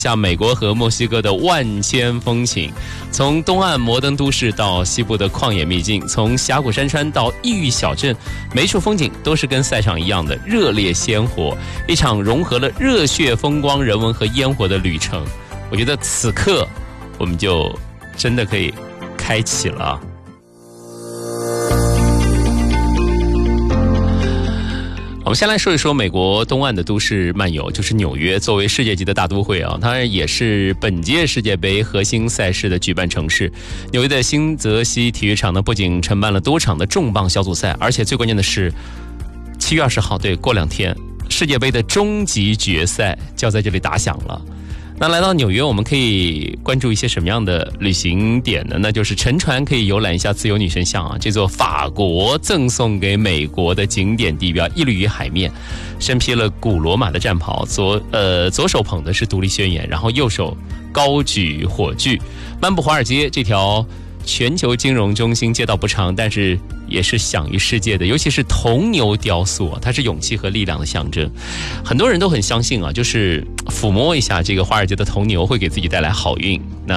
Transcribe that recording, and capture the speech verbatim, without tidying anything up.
像美国和墨西哥的万千风情，从东岸摩登都市到西部的旷野秘境，从峡谷山川到异域小镇，每处风景都是跟赛场一样的热烈鲜活，一场融合了热血风光、人文和烟火的旅程。我觉得此刻我们就真的可以开启了。我们先来说一说美国东岸的都市漫游，就是纽约。作为世界级的大都会啊，它也是本届世界杯核心赛事的举办城市。纽约的新泽西体育场呢，不仅承办了多场的重磅小组赛，而且最关键的是，七月二十号，对，过两天，世界杯的终极决赛就要在这里打响了。那来到纽约，我们可以关注一些什么样的旅行点呢？那就是乘船可以游览一下自由女神像啊，这座法国赠送给美国的经典地标，屹立于海面，身披了古罗马的战袍，左呃左手捧的是独立宣言，然后右手高举火炬，漫步华尔街这条全球金融中心街道不长，但是也是享誉世界的，尤其是铜牛雕塑啊，它是勇气和力量的象征。很多人都很相信啊，就是抚摸一下这个华尔街的铜牛会给自己带来好运。那